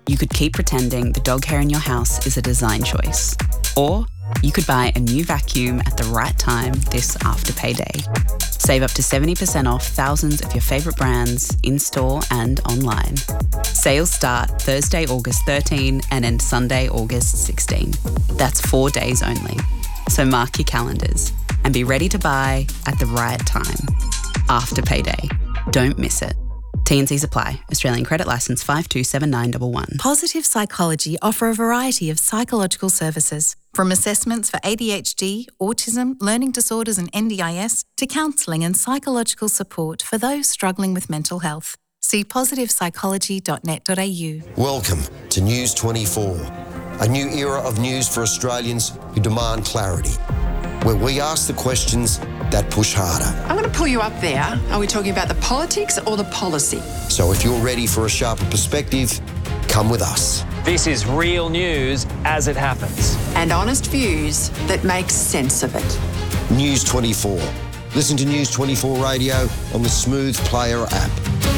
you could keep pretending the dog hair in your house is a design choice. Or you could buy a new vacuum at the right time this after payday. Save up to 70% off thousands of your favourite brands in-store and online. Sales start Thursday, August 13 and end Sunday, August 16. That's 4 days only. So mark your calendars and be ready to buy at the right time. After payday. Don't miss it. T&Cs apply. Australian Credit Licence 527911. Positive Psychology offer a variety of psychological services, from assessments for ADHD, autism, learning disorders and NDIS, to counselling and psychological support for those struggling with mental health. See positivepsychology.net.au. Welcome to News 24, a new era of news for Australians who demand clarity, where we ask the questions that push harder. I'm going to pull you up there. Are we talking about the politics or the policy? So if you're ready for a sharper perspective, come with us. This is real news as it happens. And honest views that make sense of it. News 24. Listen to News 24 Radio on the Smooth Player app.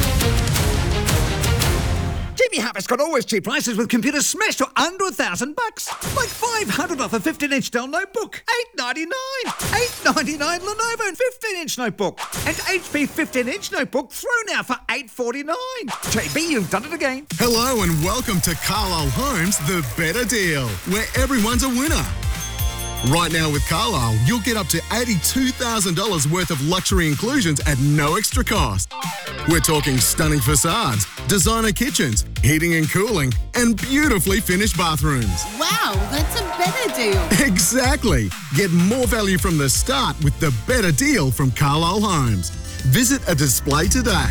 Jimmy Harris got always cheap prices with computers smashed to under $1,000. Like $500 off a 15-inch Dell notebook, $899. $899 Lenovo 15-inch notebook, and HP 15-inch notebook thrown out for $849. JB, you've done it again. Hello and welcome to Carlisle Homes, the better deal, where everyone's a winner. Right now with Carlisle, you'll get up to $82,000 worth of luxury inclusions at no extra cost. We're talking stunning facades, designer kitchens, heating and cooling, and beautifully finished bathrooms. Wow, that's a better deal. Exactly. Get more value from the start with the better deal from Carlisle Homes. Visit a display today.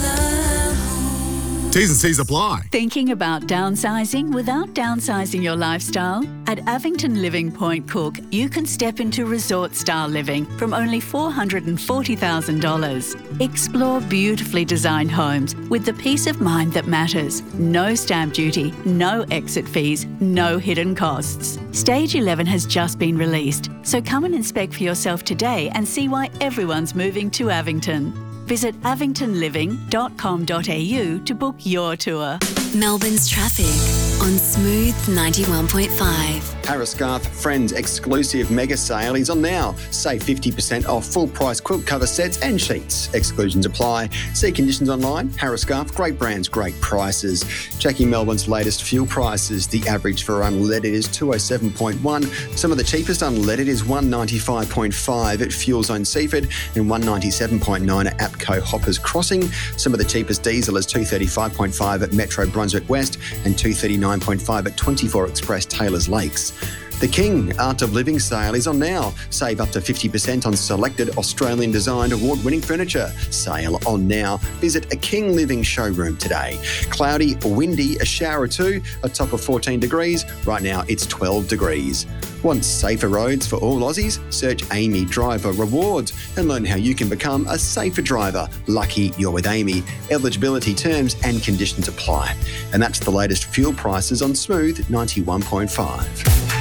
T's and C's apply. Thinking about downsizing without downsizing your lifestyle? At Avington Living Point Cook, you can step into resort-style living from only $440,000. Explore beautifully designed homes with the peace of mind that matters. No stamp duty, no exit fees, no hidden costs. Stage 11 has just been released, so come and inspect for yourself today and see why everyone's moving to Avington. Visit avingtonliving.com.au to book your tour. Melbourne's traffic on Smooth 91.5. Harris Scarf Friends exclusive mega sale is on now. Save 50% off full price quilt cover sets and sheets. Exclusions apply. See conditions online. Harris Scarf, great brands, great prices. Checking Melbourne's latest fuel prices. The average for unleaded is 207.1. Some of the cheapest unleaded is 195.5 at Fuel Zone Seaford and 197.9 at APCO Hoppers Crossing. Some of the cheapest diesel is 235.5 at Metro Brunswick West and 239.5 at 24 Express Taylors Lakes. The King Art of Living sale is on now. Save up to 50% on selected Australian designed award-winning furniture. Sale on now. Visit a King Living showroom today. Cloudy, windy, a shower or two, a top of 14 degrees. Right now it's 12 degrees. Want safer roads for all Aussies? Search Amy Driver Rewards and learn how you can become a safer driver. Lucky you're with Amy. Eligibility terms and conditions apply. And that's the latest fuel prices on Smooth 91.5.